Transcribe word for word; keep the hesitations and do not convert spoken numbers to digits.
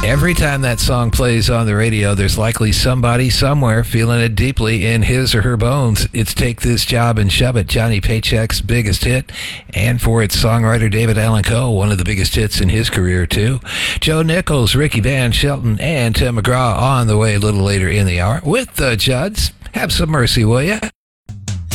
Every time that song plays on the radio, there's likely somebody somewhere feeling it deeply in his or her bones. It's Take This Job and Shove It, Johnny Paycheck's biggest hit, and for its songwriter David Allan Coe, one of the biggest hits in his career too. Joe Nichols, Ricky Van Shelton, and Tim McGraw on the way a little later in the hour with the Judds. Have some mercy, will ya?